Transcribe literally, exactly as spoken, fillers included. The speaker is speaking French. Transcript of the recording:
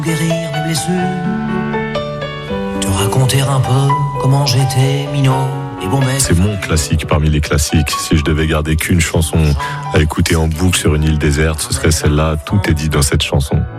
guérir mes blessures, te raconter un peu comment j'étais minot et bon mec. C'est mon classique parmi les classiques. Si je devais garder qu'une chanson à écouter en boucle sur une île déserte, ce serait celle-là. Tout est dit dans cette chanson.